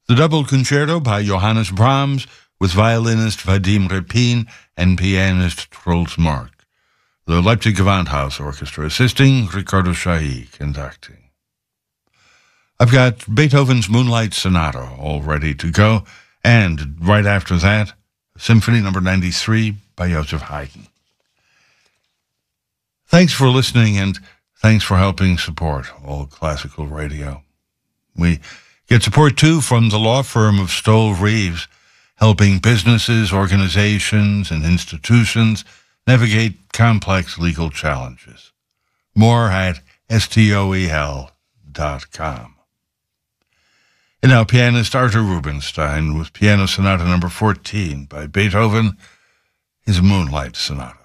The double concerto by Johannes Brahms with violinist Vadim Repin and pianist Truls Mark. The Leipzig Gewandhaus Orchestra assisting, Ricardo Chailly conducting. I've got Beethoven's Moonlight Sonata all ready to go, and right after that, Symphony No. 93 by Joseph Haydn. Thanks for listening, and thanks for helping support All Classical Radio. We get support, too, from the law firm of Stoll Reeves, helping businesses, organizations, and institutions navigate complex legal challenges. More at stoel.com. And now pianist Arthur Rubinstein with Piano Sonata No. 14 by Beethoven, his Moonlight Sonata.